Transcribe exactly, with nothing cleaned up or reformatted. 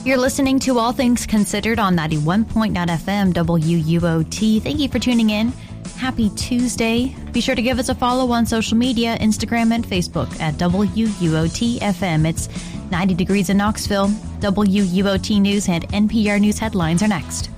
You're listening to All Things Considered on ninety-one point nine F M W U O T. Thank you for tuning in. Happy Tuesday. Be sure to give us a follow on social media, Instagram and Facebook at W U O T F M. It's ninety degrees in Knoxville. W U O T News and N P R News headlines are next.